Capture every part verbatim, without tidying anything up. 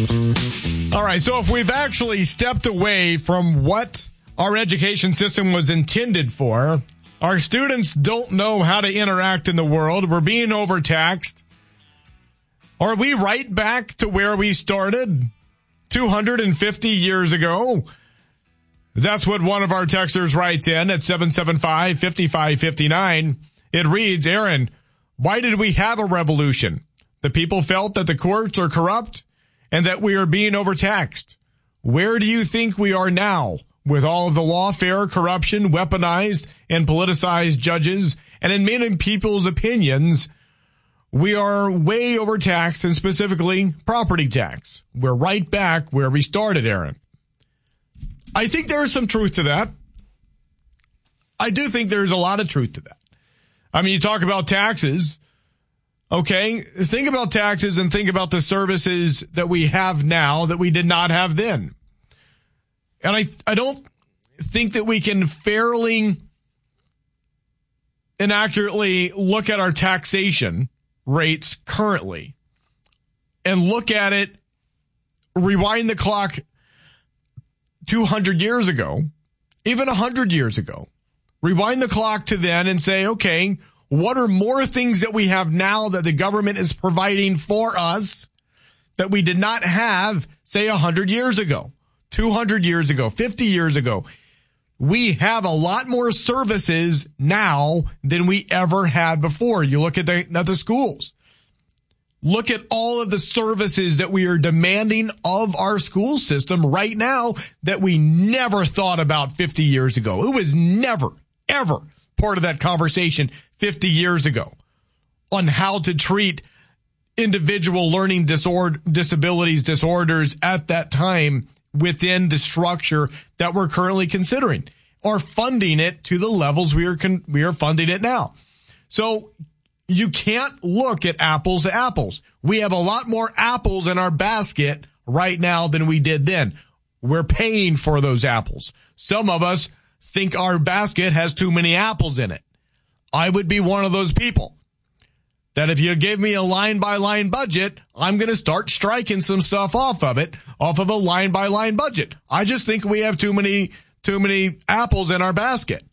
All right, so if we've actually stepped away from what our education system was intended for, our students don't know how to interact in the world, we're being overtaxed, are we right back to where we started two hundred fifty years ago? That's what one of our texters writes in at seven seven five, five five five nine. It reads, Aaron, why did we have a revolution? The people felt that the courts are corrupt and that we are being overtaxed. Where do you think we are now with all of the lawfare, corruption, weaponized and politicized judges? And in many people's opinions, we are way overtaxed, and specifically property tax. We're right back where we started, Aaron. I think there is some truth to that. I do think there's a lot of truth to that. I mean, you talk about taxes. Okay, think about taxes and think about the services that we have now that we did not have then. And I, I don't think that we can fairly and accurately look at our taxation rates currently and look at it, rewind the clock two hundred years ago, even one hundred years ago, rewind the clock to then and say, okay, what are more things that we have now that the government is providing for us that we did not have, say, one hundred years ago, two hundred years ago, fifty years ago? We have a lot more services now than we ever had before. You look at the, at the schools. Look at all of the services that we are demanding of our school system right now that we never thought about fifty years ago. It was never, ever part of that conversation fifty years ago on how to treat individual learning disorder, disabilities, disorders at that time within the structure that we're currently considering, or funding it to the levels we are con- we are funding it now. So you can't look at apples to apples. We have a lot more apples in our basket right now than we did then. We're paying for those apples. Some of us think our basket has too many apples in it. I would be one of those people that if you give me a line-by-line budget, I'm going to start striking some stuff off of it, off of a line-by-line budget. I just think we have too many, too many apples in our basket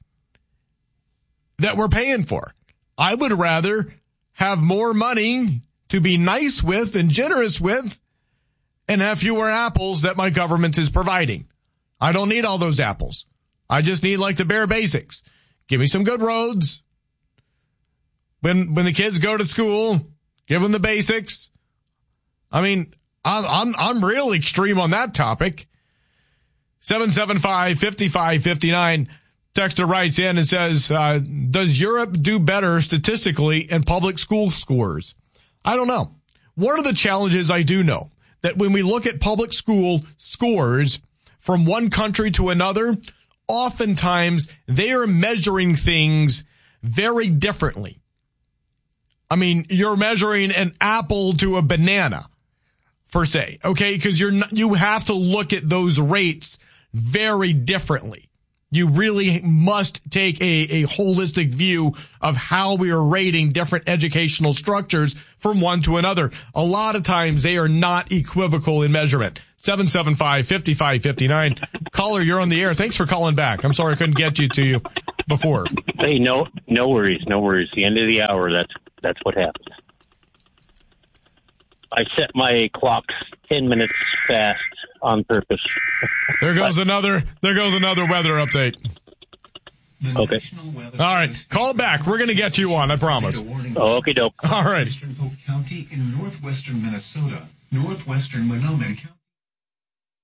that we're paying for. I would rather have more money to be nice with and generous with and have fewer apples that my government is providing. I don't need all those apples. I just need like the bare basics. Give me some good roads. When when the kids go to school, give them the basics. I mean, I'm I'm I'm real extreme on that topic. seven seven five, five five five nine. Texter writes in and says, uh, does Europe do better statistically in public school scores? I don't know. One of the challenges I do know that when we look at public school scores from one country to another, oftentimes they are measuring things very differently. I mean, you're measuring an apple to a banana, per se, okay? Because you're not, you have to look at those rates very differently. You really must take a, a holistic view of how we are rating different educational structures from one to another. A lot of times they are not equivocal in measurement. seven seven five, five five five nine. Caller, you're on the air. Thanks for calling back. I'm sorry I couldn't get you to you before. Hey, no, no worries, no worries. The end of the hour, that's that's what happens. I set my clocks ten minutes fast on purpose. There goes another. There goes another weather update. Okay. All right, call back. We're going to get you on. I promise. Oh, okay, dope. All right. Eastern Polk County in northwestern Minnesota, northwestern Winona County.